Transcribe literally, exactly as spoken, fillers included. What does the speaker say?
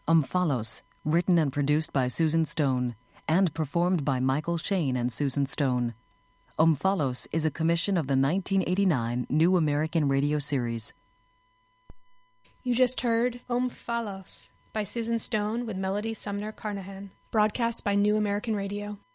Omphalos, written and produced by Susan Stone, and performed by Michael Shane and Susan Stone. Omphalos is a commission of the nineteen eighty-nine New American Radio series. You just heard Omphalos by Susan Stone with Melody Sumner Carnahan, broadcast by New American Radio.